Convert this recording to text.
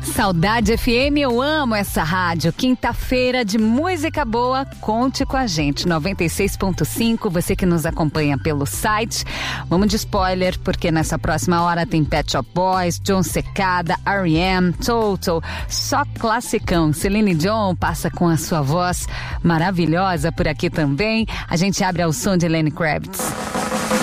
Saudade FM, eu amo essa rádio. Quinta-feira de música boa, conte com a gente. 96.5, você que nos acompanha pelo site. Vamos de spoiler, porque nessa próxima hora tem Pet Shop Boys, John Secada, R.E.M., Toto, só classicão. Celine Dion passa com a sua voz maravilhosa por aqui também. A gente abre ao som de Lenny Kravitz.